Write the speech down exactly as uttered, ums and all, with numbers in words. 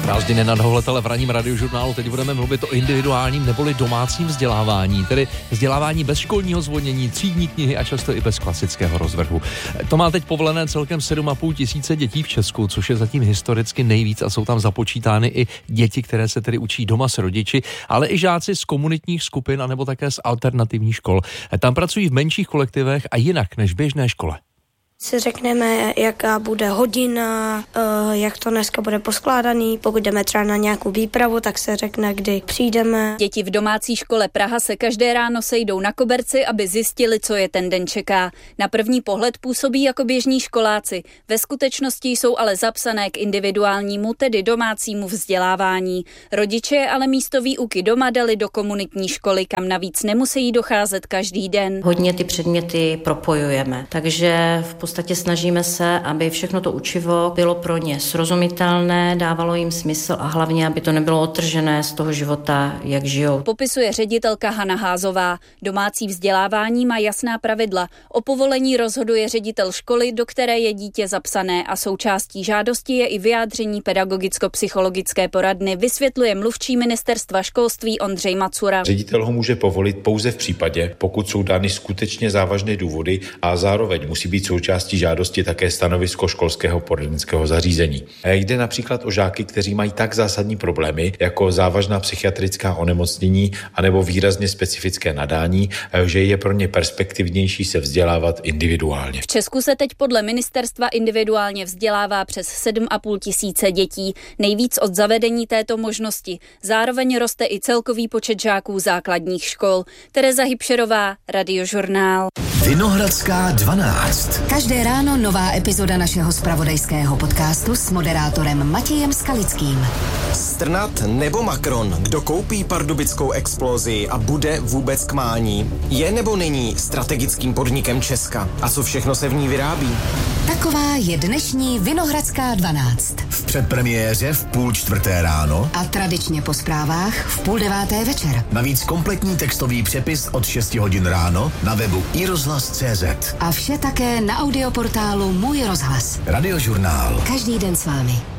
Prázdniny na dohledatele v ranním radiožurnálu. Teď budeme mluvit o individuálním neboli domácím vzdělávání, tedy vzdělávání bez školního zvonění, třídní knihy a často i bez klasického rozvrhu. To má teď povolené celkem sedm a půl tisíce dětí v Česku, což je zatím historicky nejvíc a jsou tam započítány i děti, které se tedy učí doma s rodiči, ale i žáci z komunitních skupin anebo také z alternativních škol. Tam pracují v menších kolektivech a jinak než v běžné škole. Si řekneme, jaká bude hodina, jak to dneska bude poskládaný. Pokud jdeme třeba na nějakou výpravu, tak se řekne, kdy přijdeme. Děti v domácí škole Praha se každé ráno sejdou na koberci, aby zjistili, co je ten den čeká. Na první pohled působí jako běžní školáci. Ve skutečnosti jsou ale zapsané k individuálnímu, tedy domácímu vzdělávání. Rodiče ale místo výuky doma dali do komunitní školy, kam navíc nemusí docházet každý den. Hodně ty předměty propojujeme, takže v V podstatě snažíme se, aby všechno to učivo bylo pro ně srozumitelné, dávalo jim smysl a hlavně, aby to nebylo odtržené z toho života, jak žijou. Popisuje ředitelka Hana Házová. Domácí vzdělávání má jasná pravidla. O povolení rozhoduje ředitel školy, do které je dítě zapsané, a součástí žádosti je i vyjádření pedagogicko-psychologické poradny, vysvětluje mluvčí ministerstva školství Ondřej Macura. Ředitel ho může povolit pouze v případě, pokud jsou dány skutečně závažné důvody a zároveň musí být součástí žádosti také stanovisko školského poradenského zařízení. A jde například o žáky, kteří mají tak zásadní problémy, jako závažná psychiatrická onemocnění anebo výrazně specifické nadání, že je pro ně perspektivnější se vzdělávat individuálně. V Česku se teď podle ministerstva individuálně vzdělává přes sedm a půl tisíce dětí, nejvíc od zavedení této možnosti. Zároveň roste i celkový počet žáků základních škol. Tereza Hybšerová, Radiožurnál. Vinohradská dvanáct. Každé ráno nová epizoda našeho zpravodajského podcastu s moderátorem Matějem Skalickým. Strnad nebo Macron? Kdo koupí pardubickou Explosii a bude vůbec k mání? Je nebo není strategickým podnikem Česka? A co všechno se v ní vyrábí? Taková je dnešní Vinohradská dvanáct. V předpremiéře v půl čtvrté ráno a tradičně po zprávách v půl deváté večer. Navíc kompletní textový přepis od šesti hodin ráno na webu i rozhlas tečka cé zet. A vše také na audioportálu Můj rozhlas. Radiožurnál. Každý den s vámi.